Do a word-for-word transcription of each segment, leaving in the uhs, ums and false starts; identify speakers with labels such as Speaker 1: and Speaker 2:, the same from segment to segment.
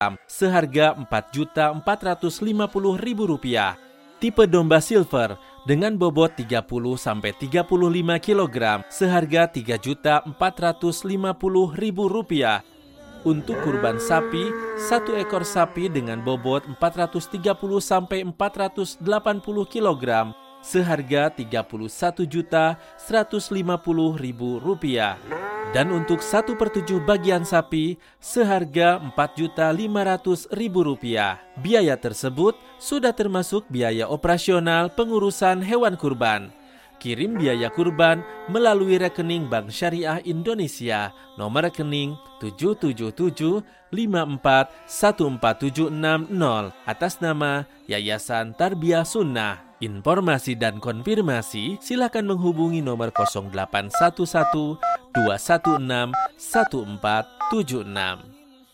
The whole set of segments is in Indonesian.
Speaker 1: seharga empat juta empat ratus lima puluh ribu rupiah. Tipe domba silver dengan bobot tiga puluh sampai tiga puluh lima kilogram seharga tiga juta empat ratus lima puluh ribu rupiah. Untuk kurban sapi, satu ekor sapi dengan bobot empat ratus tiga puluh sampai empat ratus delapan puluh kilogram seharga tiga puluh satu juta seratus lima puluh ribu rupiah. Dan untuk satu per tujuh bagian sapi seharga empat juta lima ratus ribu rupiah. Biaya tersebut sudah termasuk biaya operasional pengurusan hewan kurban. Kirim biaya kurban melalui rekening Bank Syariah Indonesia nomor rekening tujuh tujuh tujuh lima empat satu empat tujuh enam nol atas nama Yayasan Tarbiyah Sunnah. Informasi dan konfirmasi silakan menghubungi nomor nol delapan satu satu dua satu enam satu empat tujuh enam.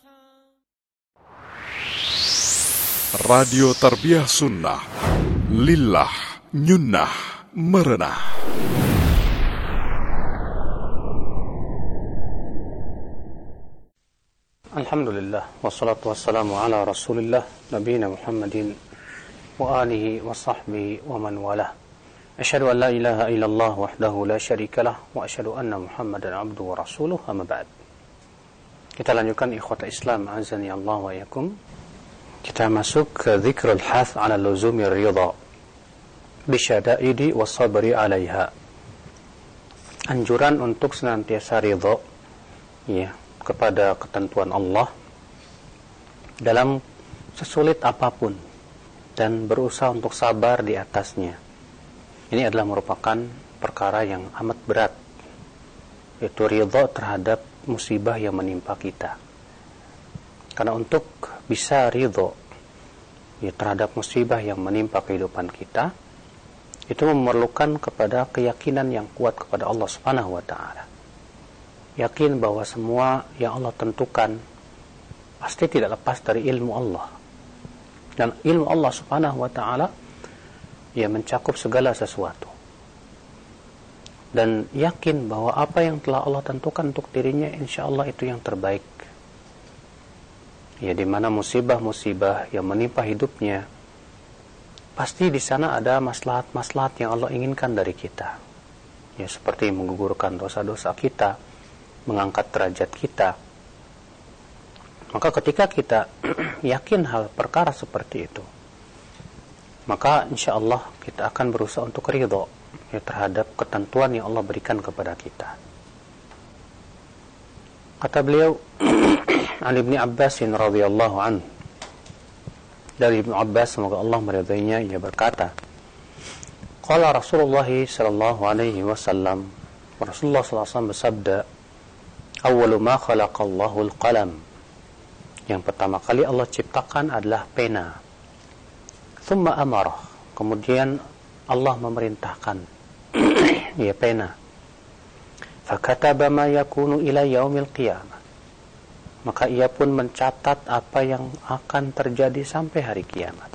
Speaker 2: Radio Tarbiyah Sunnah Lillah Nyunnah Merenah.
Speaker 3: Alhamdulillah wassalatu wassalamu ala Rasulillah nabiyina Muhammadin wa alihi wa sahbihi wa man walah. Asyhadu an la ilaha illallah wahdahu la syarikalah wa asyhadu anna Muhammadan abduhu wa rasuluh, amma ba'd. Kita lanjutkan ikhwata Islam azani Allah wa yakum. Kita masuk ke dzikrul hath ala luzumi ridha bisyada'idi wa sabri alaiha. Anjuran untuk senantiasa ridha ya kepada ketentuan Allah dalam sesulit apapun dan berusaha untuk sabar di atasnya. Ini adalah merupakan perkara yang amat berat, yaitu ridha terhadap musibah yang menimpa kita. Karena untuk bisa ridha ya, terhadap musibah yang menimpa kehidupan kita, itu memerlukan kepada keyakinan yang kuat kepada Allah Subhanahu wa taala. Yakin bahwa semua yang Allah tentukan pasti tidak lepas dari ilmu Allah. Dan ilmu Allah Subhanahu wa taala ya mencakup segala sesuatu. Dan yakin bahwa apa yang telah Allah tentukan untuk dirinya insyaallah itu yang terbaik. Ya, di mana musibah-musibah yang menimpa hidupnya pasti di sana ada maslahat-maslahat yang Allah inginkan dari kita. Ya, seperti menggugurkan dosa-dosa kita, mengangkat derajat kita. Maka ketika kita yakin hal perkara seperti itu, maka insya Allah kita akan berusaha untuk ridha ya, terhadap ketentuan yang Allah berikan kepada kita. Kata beliau Ali bin Abbas radhiyallahu anhu, dari Ibnu Abbas semoga Allah meridainya, ia berkata, qala Rasulullah sallallahu alaihi wasallam, Rasulullah sallallahu alaihi wasallam bersabda, awwalu ma khalaqallahu al-qalam. Yang pertama kali Allah ciptakan adalah pena. Thumma amarah, kemudian Allah memerintahkan ya pena. Fakataba ma yakunu ila yaumil qiyamah, maka ia pun mencatat apa yang akan terjadi sampai hari kiamat.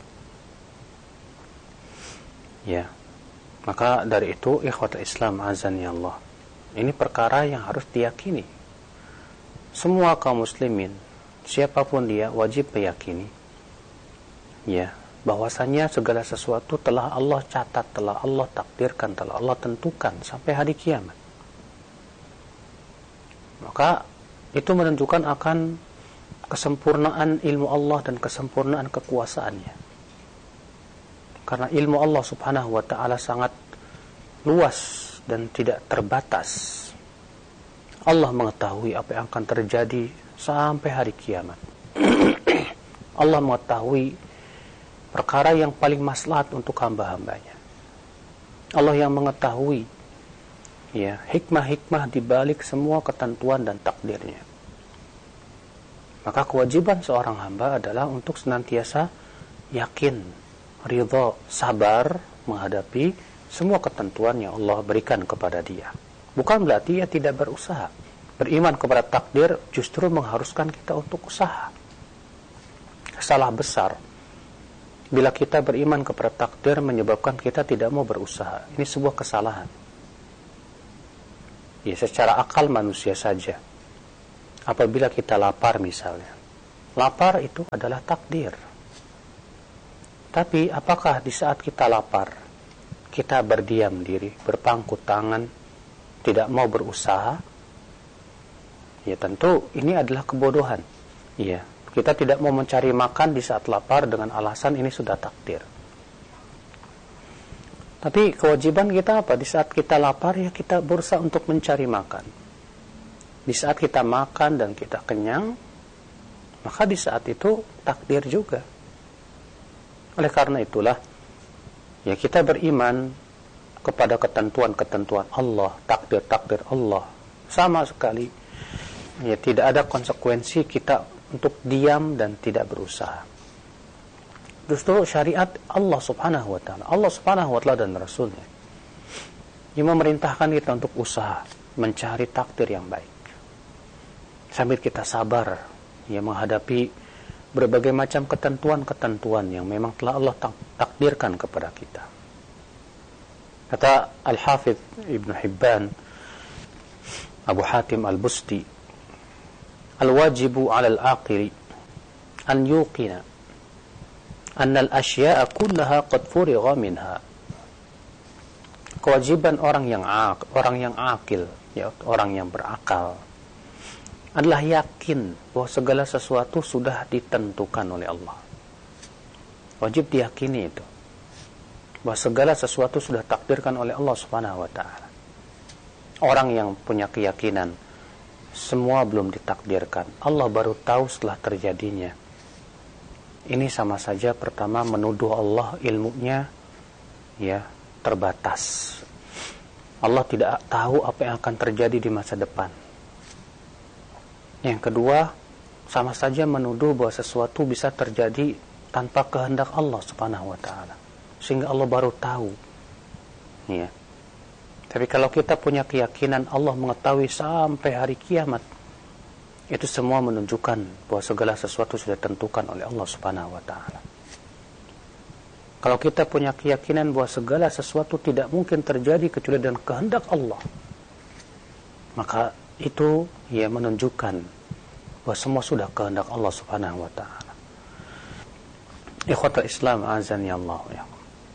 Speaker 3: Ya, maka dari itu ikhwatul Islam azani Allah, ini perkara yang harus diyakini. Semua kaum muslimin, siapapun dia, wajib meyakini ya bahwasanya segala sesuatu telah Allah catat, telah Allah takdirkan, telah Allah tentukan sampai hari kiamat. Maka itu menunjukkan akan kesempurnaan ilmu Allah dan kesempurnaan kekuasaannya. Karena ilmu Allah Subhanahu wa taala sangat luas dan tidak terbatas. Allah mengetahui apa yang akan terjadi sampai hari kiamat. Allah mengetahui perkara yang paling maslahat untuk hamba-hambanya. Allah yang mengetahui ya hikmah-hikmah di balik semua ketentuan dan takdirnya. Maka kewajiban seorang hamba adalah untuk senantiasa yakin, ridha, sabar menghadapi semua ketentuan yang Allah berikan kepada dia. Bukan berarti ia tidak berusaha. Beriman kepada takdir justru mengharuskan kita untuk usaha. Salah besar bila kita beriman kepada takdir menyebabkan kita tidak mau berusaha. Ini sebuah kesalahan. Ya, secara akal manusia saja. Apabila kita lapar misalnya, Lapar itu adalah takdir. Tapi apakah di saat kita lapar, kita berdiam diri, berpangku tangan, tidak mau berusaha? Ya tentu ini adalah kebodohan. Ya, kita tidak mau mencari makan di saat lapar dengan alasan ini sudah takdir. Tapi kewajiban kita apa? Di saat kita lapar, ya kita berusaha untuk mencari makan. Di saat kita makan dan kita kenyang, maka di saat itu takdir juga. Oleh karena itulah, ya kita beriman kepada ketentuan-ketentuan Allah, takdir-takdir Allah. Sama sekali, ya tidak ada konsekuensi kita untuk diam dan tidak berusaha. Justru syariat Allah subhanahu wa ta'ala, Allah subhanahu wa ta'ala dan Rasulnya, yang memerintahkan kita untuk usaha, mencari takdir yang baik. Sambil kita sabar, ya menghadapi berbagai macam ketentuan-ketentuan yang memang telah Allah takdirkan kepada kita. Kata Al-Hafidh Ibn Hibban, Abu Hatim Al-Busti, Al-wajibu ala al-aqili an yuqina anna al-ashya'a kullaha qad furigha minha. Kewajiban orang yang ak, orang yang akil, ya, orang yang berakal, adalah yakin bahwa segala sesuatu sudah ditentukan oleh Allah. Wajib diyakini itu, bahwa segala sesuatu sudah takdirkan oleh Allah subhanahu wa ta'ala. Orang yang punya keyakinan semua belum ditakdirkan, Allah baru tahu setelah terjadinya, ini sama saja pertama menuduh Allah ilmunya ya terbatas. Allah tidak tahu apa yang akan terjadi di masa depan. Yang kedua, sama saja menuduh bahwa sesuatu bisa terjadi tanpa kehendak Allah subhanahu wa ta'ala, sehingga Allah baru tahu. Ya. Tapi kalau kita punya keyakinan Allah mengetahui sampai hari kiamat, itu semua menunjukkan bahwa segala sesuatu sudah ditentukan oleh Allah subhanahu wa ta'ala. Kalau kita punya keyakinan bahwa segala sesuatu tidak mungkin terjadi kecuali dengan kehendak Allah, maka itu ya menunjukkan bahwa semua sudah kehendak Allah subhanahu wa ta'ala. Ikhwatul Islam azan ya Allah ya.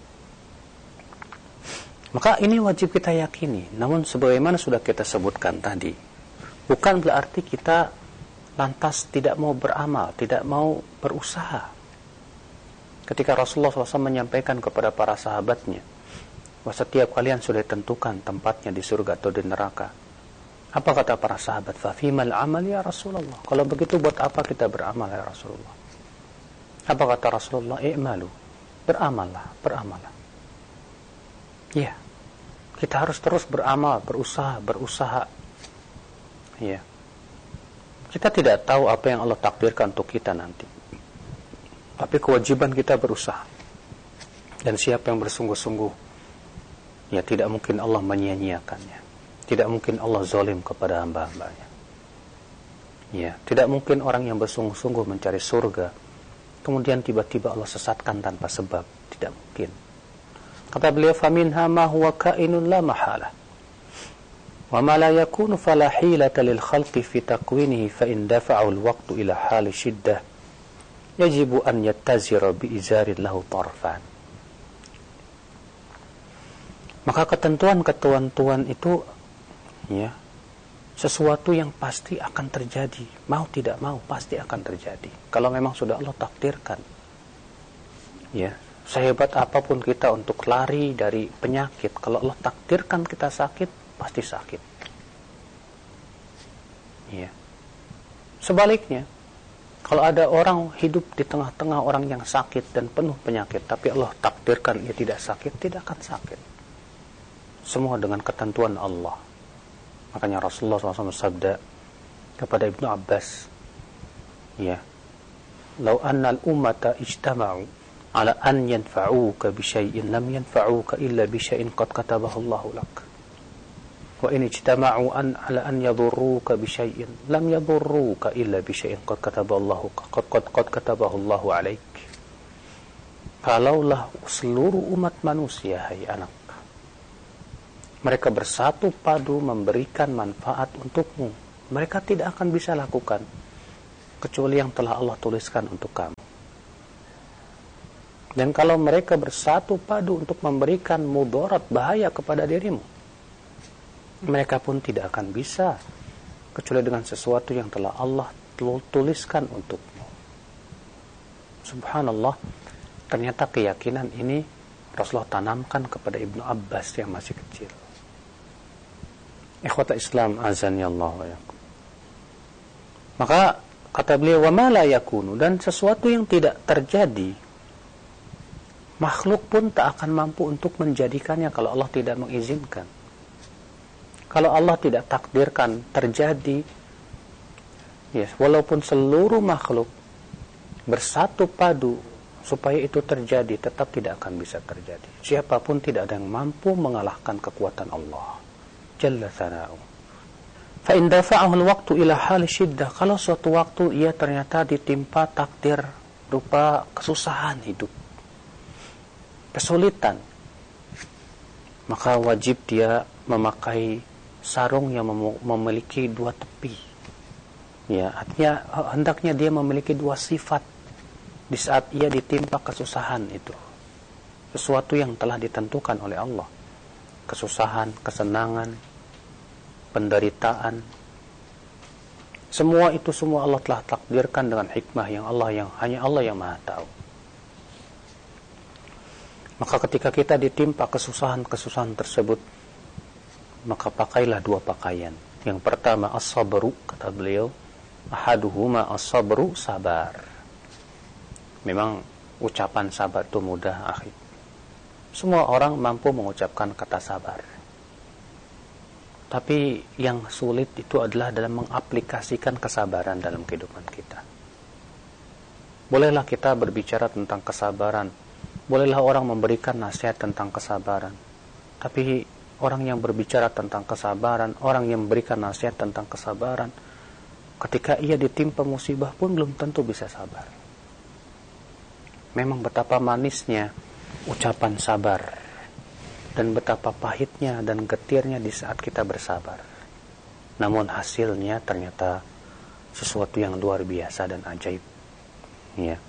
Speaker 3: Maka ini wajib kita yakini. Namun sebagaimana sudah kita sebutkan tadi, bukan berarti kita lantas tidak mau beramal, tidak mau berusaha. Ketika Rasulullah shallallahu alaihi wasallam menyampaikan kepada para sahabatnya bahwa setiap kalian sudah ditentukan tempatnya di surga atau di neraka, apa kata para sahabat? Fafimal amal ya Rasulullah. Kalau begitu buat apa kita beramal ya Rasulullah? Apa kata Rasulullah? I'malu. Beramallah, beramallah. Ya. Kita harus terus beramal, berusaha, berusaha. Ya. Kita tidak tahu apa yang Allah takdirkan untuk kita nanti. Tapi kewajiban kita berusaha. Dan siapa yang bersungguh-sungguh, ya tidak mungkin Allah menyia-nyiakannya. Tidak mungkin Allah zalim kepada hamba-hambanya. Ya, tidak mungkin orang yang bersungguh-sungguh mencari surga, kemudian tiba-tiba Allah sesatkan tanpa sebab. Tidak mungkin. Kata beliau, faminha ma huwa kainun la mahala. Wa ma la yakunu fala hilata lil khalqi fi takwinihi fa in dafa'u al-waqtu ila hali shiddah yajibu an yattazira bi izarin lahu tarfan. Maka ketentuan-ketentuan itu ya sesuatu yang pasti akan terjadi, mau tidak mau pasti akan terjadi kalau memang sudah Allah takdirkan. Ya, sehebat apapun kita untuk lari dari penyakit, kalau Allah takdirkan kita sakit, pasti sakit. Ya. Sebaliknya, kalau ada orang hidup di tengah-tengah orang yang sakit dan penuh penyakit, tapi Allah takdirkan ia tidak sakit, tidak akan sakit. Semua dengan ketentuan Allah. Makanya Rasulullah shallallahu alaihi wasallam bersabda kepada Ibnu Abbas, ya, "Lau anna al-ummata ijtama'u ala an yanfa'uka bi syai'in lam yanfa'uka illa bi syai'in qad katabahu Allahu lak. Wa in ijtama'u an ala an yadurruka bi syai'in lam yadurruka illa bi syai'in qad katabahu Allahu qad qad qad katabahu Allahu 'alaik." Kalaulah seluruh umat manusia, hai anak, mereka bersatu padu memberikan manfaat untukmu, mereka tidak akan bisa lakukan kecuali yang telah Allah tuliskan untuk kamu. Dan kalau mereka bersatu padu untuk memberikan mudarat, bahaya kepada dirimu, mereka pun tidak akan bisa kecuali dengan sesuatu yang telah Allah tuliskan untukmu. Subhanallah, ternyata keyakinan ini Rasulullah tanamkan kepada Ibnu Abbas yang masih kecil. Ikhwata Islam azani Allah wa yakum. Maka kata beliau, wa ma la yakunu, dan sesuatu yang tidak terjadi, makhluk pun tak akan mampu untuk menjadikannya kalau Allah tidak mengizinkan. Kalau Allah tidak takdirkan terjadi, yes, walaupun seluruh makhluk bersatu padu supaya itu terjadi, tetap tidak akan bisa terjadi. Siapapun tidak ada yang mampu mengalahkan kekuatan Allah Jalla Thana'u. Fa in dafa'ahu al-waqtu ila hal syiddah, kalau suatu waktu ia ternyata ditimpa takdir berupa kesusahan hidup, kesulitan, maka wajib dia memakai sarung yang mem- memiliki dua tepi. Ya, artinya hendaknya dia memiliki dua sifat di saat ia ditimpa kesusahan itu. Sesuatu yang telah ditentukan oleh Allah. Kesusahan, kesenangan, penderitaan. Semua itu semua Allah telah takdirkan dengan hikmah yang Allah yang hanya Allah yang Maha tahu. Maka ketika kita ditimpa kesusahan-kesusahan tersebut, maka pakailah dua pakaian. Yang pertama as-sabru, kata beliau, ahaduhuma as-sabru, sabar. Memang ucapan sabar itu mudah, akhi. Semua orang mampu mengucapkan kata sabar. Tapi yang sulit itu adalah dalam mengaplikasikan kesabaran dalam kehidupan kita. Bolehlah kita berbicara tentang kesabaran, bolehlah orang memberikan nasihat tentang kesabaran, tapi orang yang berbicara tentang kesabaran, orang yang memberikan nasihat tentang kesabaran, ketika ia ditimpa musibah pun belum tentu bisa sabar. Memang betapa manisnya ucapan sabar, dan betapa pahitnya dan getirnya di saat kita bersabar. Namun hasilnya ternyata sesuatu yang luar biasa dan ajaib. Ya.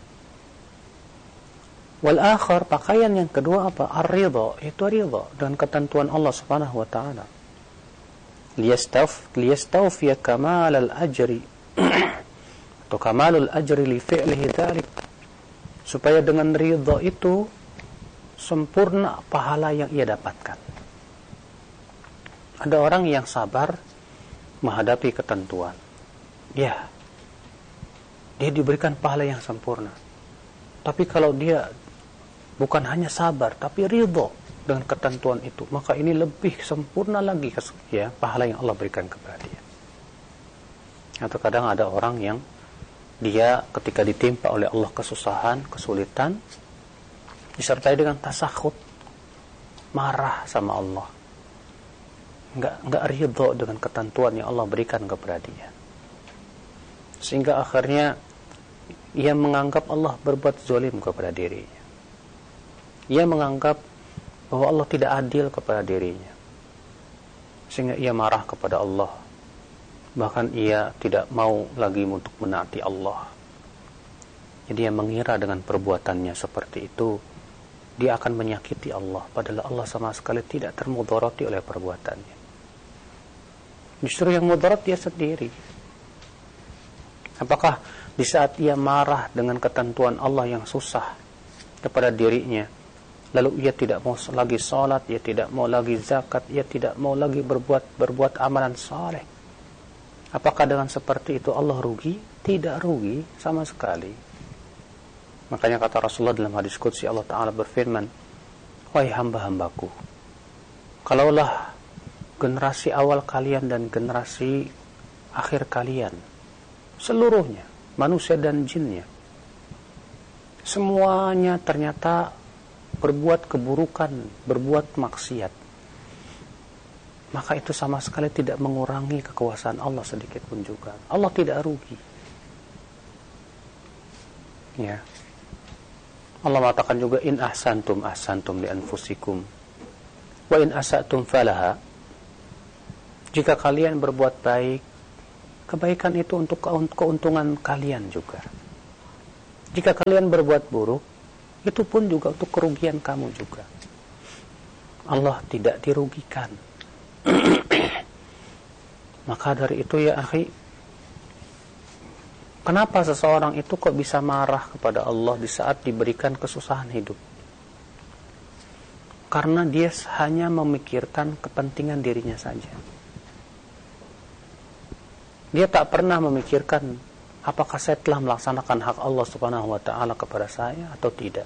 Speaker 3: Wal akhar, pakaian yang kedua apa? Ar-ridha, itu ridha dan ketentuan Allah Subhanahu wa taala. Liyastaf liyastawfiya kamal al-ajri atau kamalul ajri li fi'lihi dzalik, supaya dengan ridha itu sempurna pahala yang ia dapatkan. Ada orang yang sabar menghadapi ketentuan. Ya, dia diberikan pahala yang sempurna. Tapi kalau dia bukan hanya sabar, tapi ridho dengan ketentuan itu, maka ini lebih sempurna lagi, ya, pahala yang Allah berikan kepada dia. Atau kadang ada orang yang dia ketika ditimpa oleh Allah kesusahan, kesulitan, disertai dengan tasakhut, marah sama Allah, nggak nggak ridho dengan ketentuan yang Allah berikan kepada dia, sehingga akhirnya ia menganggap Allah berbuat zalim kepada dirinya. Ia menganggap bahwa Allah tidak adil kepada dirinya, sehingga ia marah kepada Allah. Bahkan ia tidak mau lagi untuk menaati Allah. Jadi ia mengira dengan perbuatannya seperti itu dia akan menyakiti Allah, padahal Allah sama sekali tidak termudarati oleh perbuatannya. Justru yang mudarat dia sendiri. Apakah di saat ia marah dengan ketentuan Allah yang susah kepada dirinya, lalu ia tidak mau lagi salat, ia tidak mau lagi zakat, ia tidak mau lagi berbuat berbuat amalan saleh, apakah dengan seperti itu Allah rugi? Tidak rugi sama sekali. Makanya kata Rasulullah dalam hadis qudsi, Allah Ta'ala berfirman, wahai hamba-hambaku, kalaulah generasi awal kalian dan generasi akhir kalian, seluruhnya, manusia dan jinnya, semuanya ternyata berbuat keburukan, berbuat maksiat, maka itu sama sekali tidak mengurangi kekuasaan Allah sedikit pun juga. Allah tidak rugi. Ya. Allah mengatakan juga, in ahsantum ahsantum li anfusikum wa in asatum falaha. Jika kalian berbuat baik, kebaikan itu untuk keuntungan kalian juga. Jika kalian berbuat buruk, itu pun juga untuk kerugian kamu juga. Allah tidak dirugikan. Maka dari itu ya akhi, kenapa seseorang itu kok bisa marah kepada Allah di saat diberikan kesusahan hidup? Karena dia hanya memikirkan kepentingan dirinya saja. Dia tak pernah memikirkan apakah saya telah melaksanakan hak Allah Subhanahu wa taala kepada saya atau tidak.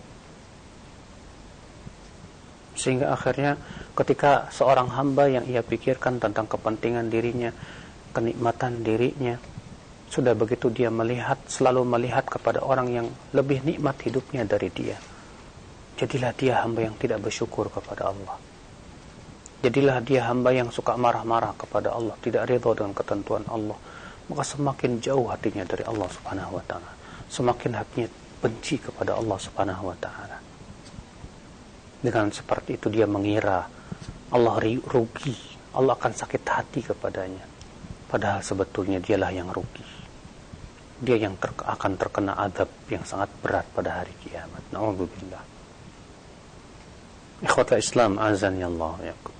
Speaker 3: Sehingga akhirnya ketika seorang hamba yang ia pikirkan tentang kepentingan dirinya, kenikmatan dirinya, sudah begitu dia melihat, selalu melihat kepada orang yang lebih nikmat hidupnya dari dia, jadilah dia hamba yang tidak bersyukur kepada Allah. Jadilah dia hamba yang suka marah-marah kepada Allah, tidak ridha dengan ketentuan Allah. Maka semakin jauh hatinya dari Allah Subhanahu wa taala, semakin hatinya benci kepada Allah Subhanahu wa taala. Dengan seperti itu dia mengira Allah rugi, Allah akan sakit hati kepadanya. Padahal sebetulnya dialah yang rugi. Dia yang ter- akan terkena azab yang sangat berat pada hari kiamat. Na'udzubillah. Ikhwatul Islam, azan ya Allah.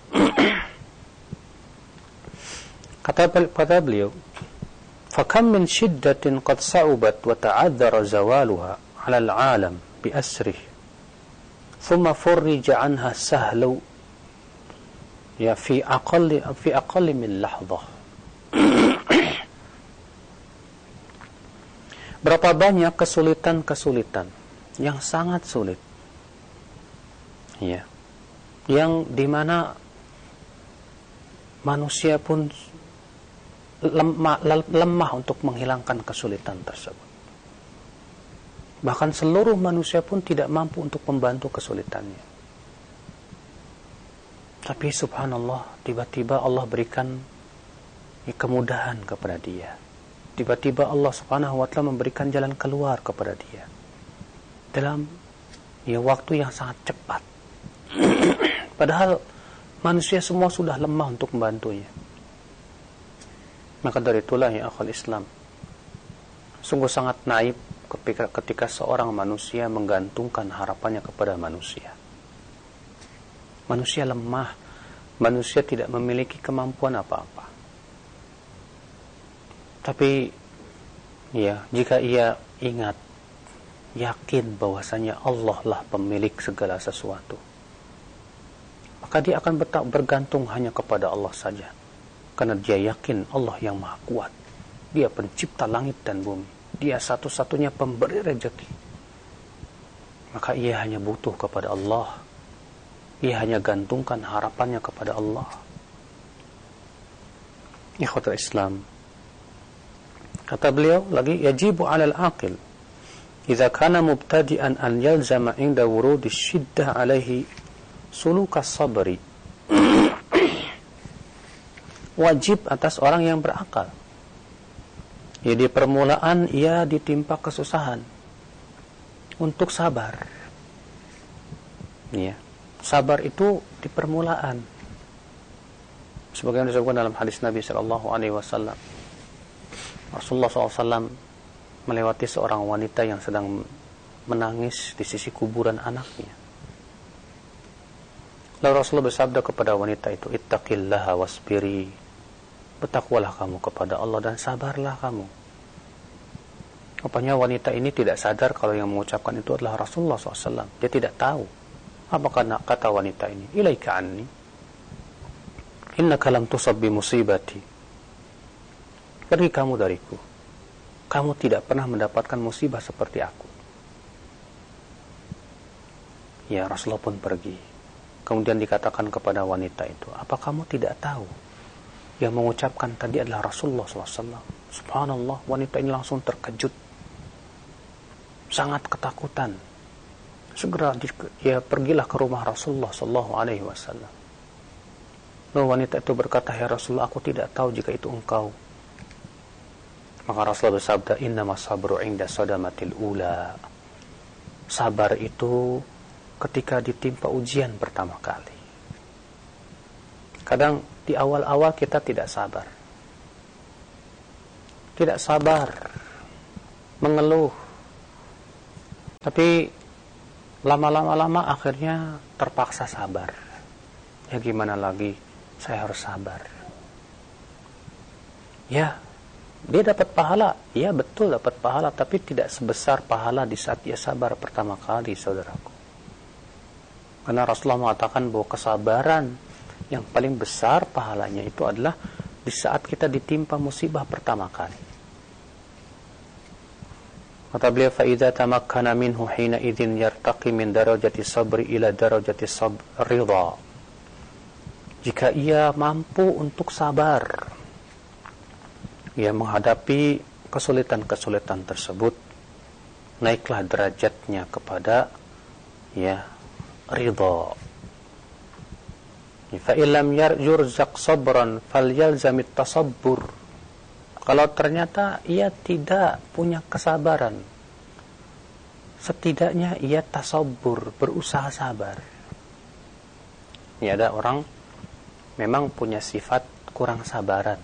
Speaker 3: Kata, kata beliau, فَكَمْ مِنْ شِدَّةٍ قَدْ سَعُبَتْ وَتَعَذَّرَ زَوَالُهَا عَلَى الْعَالَمِ بِأَسْرِهِ ثُمَّ فُرِّجَ عَنْهَا سَهْلُ ya fi aqalli fi aqalli min lahzah. Berapa banyak kesulitan-kesulitan yang sangat sulit, ya, yang dimana manusia pun lemah, lemah untuk menghilangkan kesulitan tersebut. Bahkan seluruh manusia pun tidak mampu untuk membantu kesulitannya. Tapi subhanallah, tiba-tiba Allah berikan ya, kemudahan kepada dia. Tiba-tiba Allah subhanahu wa ta'ala memberikan jalan keluar kepada dia dalam ya waktu yang sangat cepat. Padahal manusia semua sudah lemah untuk membantunya. Maka dari itulah ya akhul Islam, sungguh sangat naif ketika, ketika seorang manusia menggantungkan harapannya kepada manusia. Manusia lemah, manusia tidak memiliki kemampuan apa-apa. Tapi ya, jika ia ingat, yakin bahwasanya Allah lah pemilik segala sesuatu, maka dia akan bergantung hanya kepada Allah saja. Karena dia yakin Allah yang maha kuat. Dia pencipta langit dan bumi. Dia satu-satunya pemberi rezeki. Maka ia hanya butuh kepada Allah. Ia hanya gantungkan harapannya kepada Allah. Ikhwatul Islam, kata beliau lagi, yajibu 'alal aqil idza kana mubtadi'an an yalzama 'inda wurudi syiddah 'alaihi suluka sabri. Wajib atas orang yang berakal, ya, di permulaan ia ditimpa kesusahan, untuk sabar. Ya, sabar itu di permulaan. Sebagaimana disebutkan dalam hadis Nabi sallallahu alaihi wasallam, Rasulullah shallallahu alaihi wasallam melewati seorang wanita yang sedang menangis di sisi kuburan anaknya. Lalu Rasulullah bersabda kepada wanita itu, ittaqillaha wasbiri, bertakwalah kamu kepada Allah dan sabarlah kamu. Rupanya wanita ini tidak sadar kalau yang mengucapkan itu adalah Rasulullah shallallahu alaihi wasallam. Dia tidak tahu apa kata wanita ini, ilaika anni innaka lam tusab bi musibati, pergi kamu dariku, kamu tidak pernah mendapatkan musibah seperti aku. Ya, Rasulullah pun pergi. Kemudian dikatakan kepada wanita itu, apa kamu tidak tahu yang mengucapkan tadi adalah Rasulullah shallallahu alaihi wasallam? Subhanallah, wanita ini langsung terkejut, sangat ketakutan. Segera dia pergilah ke rumah Rasulullah shallallahu alaihi wasallam. Lalu wanita itu berkata, ya Rasulullah, aku tidak tahu jika itu engkau. Maka Rasulullah bersabda, innama sabru inda sadamatil ula. Sabar itu ketika ditimpa ujian pertama kali. Kadang di awal-awal kita tidak sabar. tidak sabar, mengeluh. Tapi lama-lama-lama akhirnya terpaksa sabar. Ya gimana lagi, saya harus sabar. Ya, dia dapat pahala. Ya betul dapat pahala, tapi tidak sebesar pahala di saat dia sabar pertama kali, saudaraku. Karena Rasulullah mengatakan bahwa kesabaran yang paling besar pahalanya itu adalah di saat kita ditimpa musibah pertama kali. Kata beliau, فَإِذَا تَمَكَّنَ مِنْهُ حِينَئِذٍ يَرْتَقِي مِنْ دَرَجَةِ الصَّبْرِ إِلَى دَرَجَةِ الرِّضَى. Jika ia mampu untuk sabar, ia menghadapi kesulitan-kesulitan tersebut, naiklah derajatnya kepada ya ridha. فَإِنْ لَمْ يُرْزَقْ صَبْرًا فَلْيَلْزَمِ التَّصَبُّرُ. Kalau ternyata ia tidak punya kesabaran, setidaknya ia tasabbur, berusaha sabar. Ya, ada orang memang punya sifat kurang sabaran.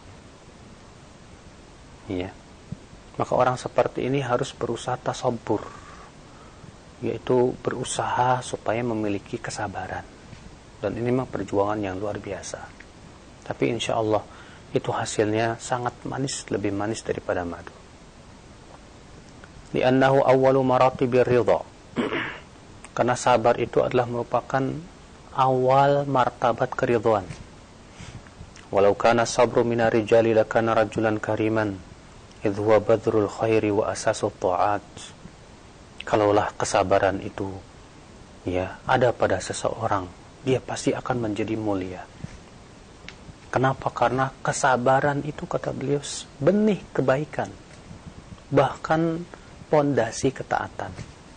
Speaker 3: Iya. Maka orang seperti ini harus berusaha tasabbur, yaitu berusaha supaya memiliki kesabaran. Dan ini memang perjuangan yang luar biasa. Tapi insya Allah itu hasilnya sangat manis, lebih manis daripada madu. Li'annahu awwalu maratibir ridha. Karena sabar itu adalah merupakan awal martabat keridhaan. Walau kana sabru minar rijali lakana rajulan kariman idh huwa badrul khairi wa asasut ta'at. Kalaulah kesabaran itu ya ada pada seseorang, dia pasti akan menjadi mulia. Kenapa? Karena kesabaran itu, kata beliau, benih kebaikan, bahkan pondasi ketaatan.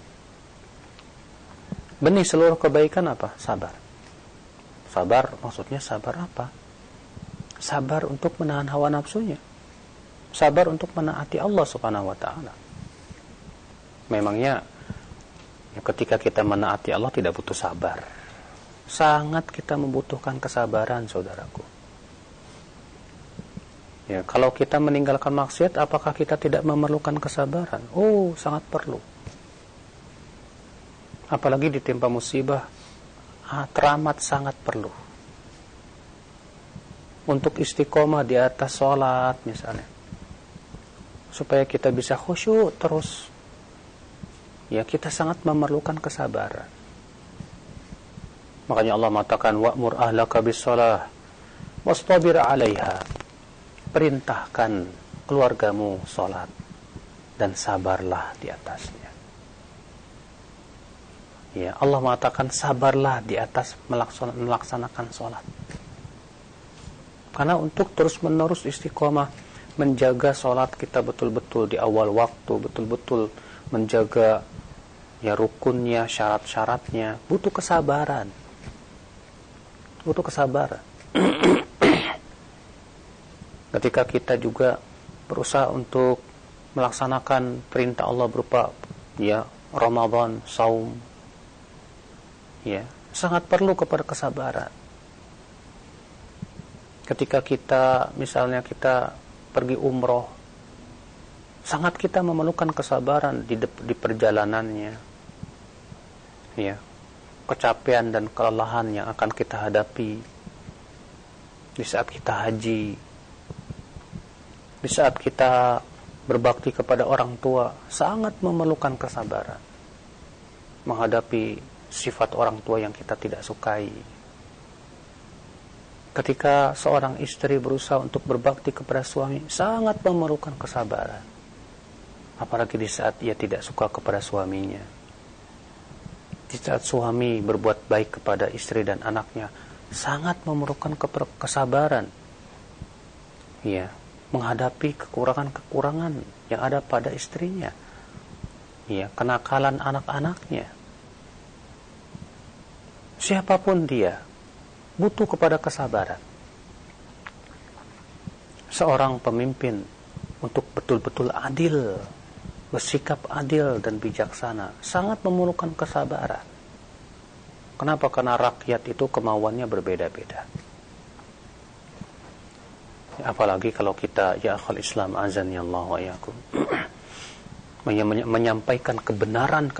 Speaker 3: Benih seluruh kebaikan apa? Sabar. Sabar maksudnya sabar apa? Sabar untuk menahan hawa nafsunya. Sabar untuk menaati Allah Subhanahu wa taala. Memangnya ya, ketika kita menaati Allah tidak butuh sabar. Sangat kita membutuhkan kesabaran, saudaraku. Ya, kalau kita meninggalkan maksiat, apakah kita tidak memerlukan kesabaran? Oh, sangat perlu. Apalagi ditimpa musibah, ah, teramat sangat perlu. Untuk istiqomah di atas sholat misalnya, supaya kita bisa khusyuk terus, ya kita sangat memerlukan kesabaran. Makanya Allah mengatakan, wa'mur ahlaka bis-shalah wastabir 'alaiha. Perintahkan keluargamu sholat dan sabarlah di atasnya. Ya, Allah mengatakan sabarlah di atas melaksanakan sholat. Karena untuk terus menerus istiqomah, menjaga sholat kita betul-betul di awal waktu, betul-betul menjaga ya rukunnya, syarat-syaratnya, butuh kesabaran. Butuh kesabaran. Ketika kita juga berusaha untuk melaksanakan perintah Allah berupa ya Ramadan, saum, ya sangat perlu kepada kesabaran. Ketika kita misalnya kita pergi umroh, sangat kita memerlukan kesabaran di, di perjalanannya, ya kecapean dan kelelahan yang akan kita hadapi di saat kita haji. Di saat kita berbakti kepada orang tua, sangat memerlukan kesabaran menghadapi sifat orang tua yang kita tidak sukai. Ketika seorang istri berusaha untuk berbakti kepada suami, sangat memerlukan kesabaran. Apalagi di saat ia tidak suka kepada suaminya. Di saat suami berbuat baik kepada istri dan anaknya, sangat memerlukan kesabaran. Ya, menghadapi kekurangan-kekurangan yang ada pada istrinya, ya, kenakalan anak-anaknya. Siapapun dia, butuh kepada kesabaran. Seorang pemimpin untuk betul-betul adil, bersikap adil dan bijaksana, sangat memerlukan kesabaran. Kenapa? Karena rakyat itu kemauannya berbeda-beda. Apalagi kalau kita, ya akhal Islam azan ya Allah wa yakum, menyampaikan kebenaran